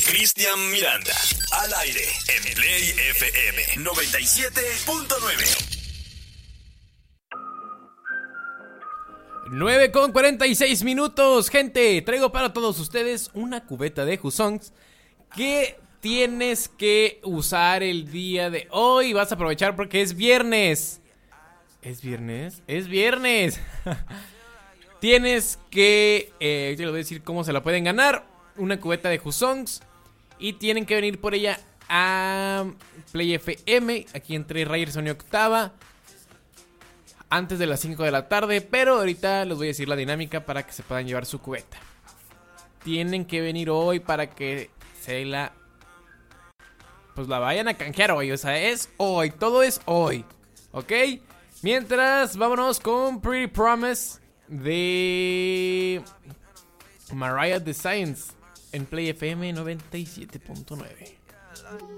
Cristian Miranda, al aire en Play FM 97.9. 9:46, gente. Traigo para todos ustedes una cubeta de Whosongs que tienes que usar el día de hoy. Vas a aprovechar porque es viernes. ¿Es viernes? ¡Es viernes! Tienes que... yo les voy a decir cómo se la pueden ganar. Una cubeta de Whosongs. Y tienen que venir por ella a Play FM, aquí entre Ryerson y Octava, antes de las 5 de la tarde. Pero ahorita les voy a decir la dinámica para que se puedan llevar su cubeta. Tienen que venir hoy para que se la... pues la vayan a canjear hoy. O sea, es hoy, todo es hoy. ¿Ok? Mientras, vámonos con Pretty Promise de Mariah the Science en Play FM 97.9.